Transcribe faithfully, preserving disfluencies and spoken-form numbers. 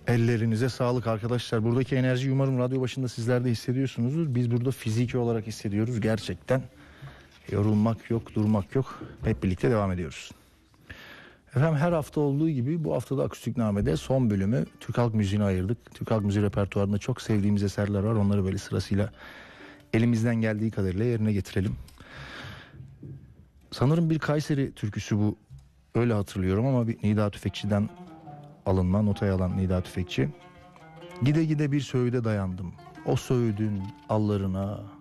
Ellerinize sağlık arkadaşlar. Buradaki enerjiyi umarım radyo başında sizler de hissediyorsunuzdur. Biz burada fiziki olarak hissediyoruz gerçekten. Yorulmak yok, durmak yok. Hep birlikte devam ediyoruz. Efendim, her hafta olduğu gibi bu haftada Akustikname'de son bölümü Türk halk müziğine ayırdık. Türk halk müziği repertuarında çok sevdiğimiz eserler var. Onları böyle sırasıyla elimizden geldiği kadarıyla yerine getirelim. Sanırım bir Kayseri türküsü bu. Öyle hatırlıyorum ama bir Nida Tüfekçi'den alınma, notaya alan Nida Tüfekçi. Gide gide bir söğüde dayandım. O söğüdün allarına,